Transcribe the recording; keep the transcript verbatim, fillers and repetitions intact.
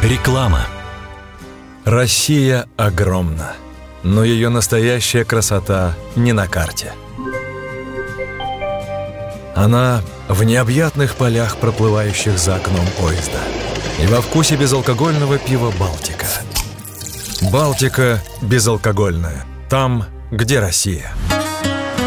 Реклама. Россия огромна, но ее настоящая красота не на карте. Она в необъятных полях, проплывающих за окном поезда, и во вкусе безалкогольного пива «Балтика». «Балтика» безалкогольная. Там, где Россия.